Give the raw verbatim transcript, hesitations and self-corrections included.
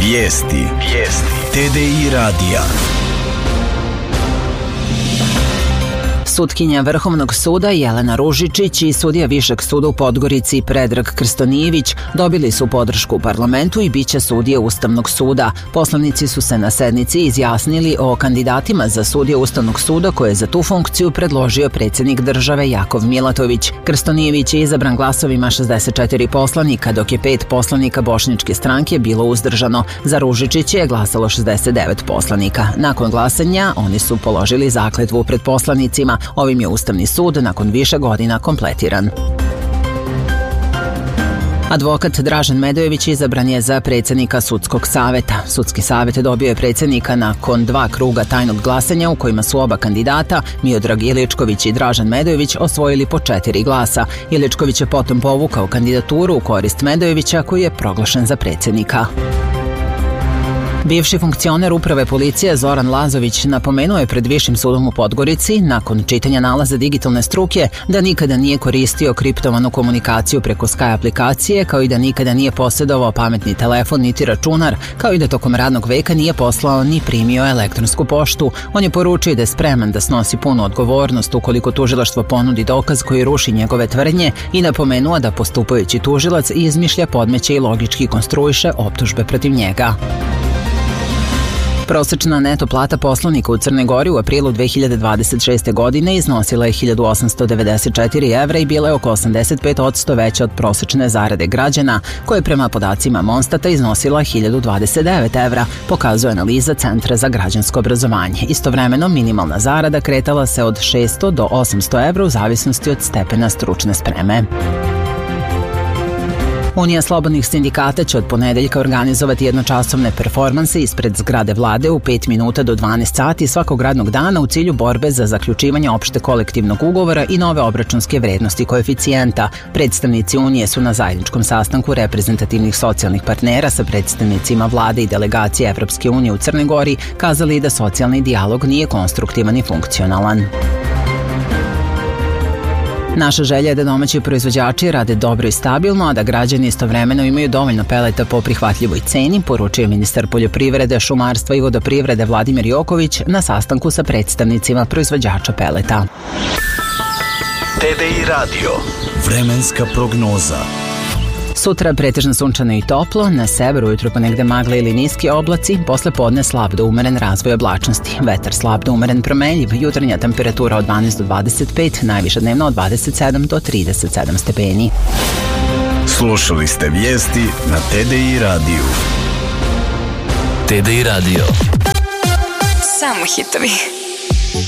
Vijesti. Vijesti. T D I radija. Sutkinja Vrhovnog suda Jelena Ružičić i sudija Višeg suda u Podgorici Predrag Krstonijević dobili su podršku u parlamentu i biće sudije Ustavnog suda. Poslanici su se na sednici izjasnili o kandidatima za sudije Ustavnog suda koje je za tu funkciju predložio predsjednik države Jakov Milatović. Krstonijević je izabran glasovima šezdeset četiri poslanika, dok je pet poslanika Bošnjačke stranke bilo uzdržano. Za Ružičić je glasalo šezdeset devet poslanika. Nakon glasanja oni su položili zakletvu pred poslanicima. Ovim je Ustavni sud nakon više godina kompletiran. Advokat Dražen Medojević izabran je za predsjednika Sudskog saveta. Sudski savet dobio je predsjednika nakon dva kruga tajnog glasanja u kojima su oba kandidata, Miodrag Iličković i Dražen Medojević, osvojili po četiri glasa. Iličković je potom povukao kandidaturu u korist Medojevića, koji je proglašen za predsjednika. Bivši funkcioner uprave policije Zoran Lazović napomenuo je pred Višim sudom u Podgorici, nakon čitanja nalaza digitalne struke, da nikada nije koristio kriptovanu komunikaciju preko Sky aplikacije, kao i da nikada nije posjedovao pametni telefon niti računar, kao i da tokom radnog veka nije poslao ni primio elektronsku poštu. On je poručio da je spreman da snosi punu odgovornost ukoliko tužilaštvo ponudi dokaz koji ruši njegove tvrdnje i napomenuo da postupajući tužilac izmišlja, podmeće i logički konstruiše optužbe protiv njega. Prosečna neto plata poslanika u Crnoj Gori u aprilu dve hiljade dvadeset šeste. godine iznosila je hiljadu osamsto devedeset četiri evra i bila je oko osamdeset pet posto veća od prosečne zarade građana, koja je prema podacima Monstata iznosila hiljadu dvadeset devet evra, pokazuje analiza Centra za građansko obrazovanje. Istovremeno, minimalna zarada kretala se od šesto do osamsto evra u zavisnosti od stepena stručne spreme. Unija slobodnih sindikata će od ponedeljka organizovati jednočasovne performanse ispred zgrade vlade u pet minuta do dvanaest sati svakog radnog dana u cilju borbe za zaključivanje opšte kolektivnog ugovora i nove obračunske vrednosti koeficijenta. Predstavnici Unije su na zajedničkom sastanku reprezentativnih socijalnih partnera sa predstavnicima vlade i delegacije Evropske unije u Crnoj Gori kazali da socijalni dijalog nije konstruktivan i funkcionalan. Naša želja je da domaći proizvođači rade dobro i stabilno, a da građani istovremeno imaju dovoljno peleta po prihvatljivoj ceni, poručio ministar poljoprivrede, šumarstva i vodoprivrede Vladimir Joković na sastanku sa predstavnicima proizvođača peleta. T D I radio. Vremenska prognoza. Sutra pretežno sunčano i toplo, na severu ujutro ponegde magle ili niski oblaci, posle podne slab do umeren razvoj oblačnosti. Vetar slab do umeren promenljiv, jutarnja temperatura od dvanaest do dvadeset pet, najviša dnevno od dvadeset sedam do trideset sedam stepeni. Slušali ste vijesti na T D I radiju. T D I radio. Samo hitovi.